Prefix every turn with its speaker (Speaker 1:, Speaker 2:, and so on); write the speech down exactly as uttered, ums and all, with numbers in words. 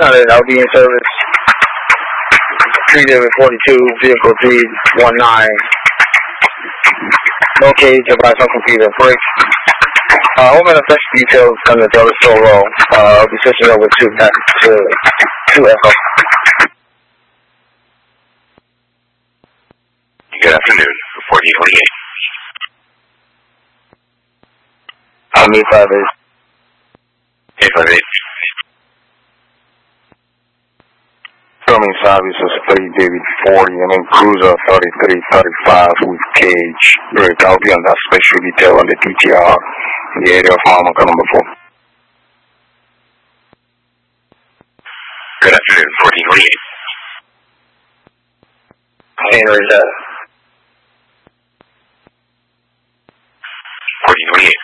Speaker 1: Alright, I'll be in service. three David forty-two, vehicle three one nine. No cage, advice on computer, break. Uh, all manifest details come to Delta Solo. Uh, I'll be switching over to that to two Echo.
Speaker 2: Good afternoon, fourteen twenty-eight.
Speaker 1: I'm eight five eight.
Speaker 2: eight five eight.
Speaker 3: Coming services three David forty, I'm in cruiser thirty-three thirty-five with cage. Break, I'll be on that special detail on the D T R in the area of Mamaka number four.
Speaker 2: Good afternoon, fourteen twenty-eight.
Speaker 1: Henry, uh,
Speaker 2: fourteen twenty-eight.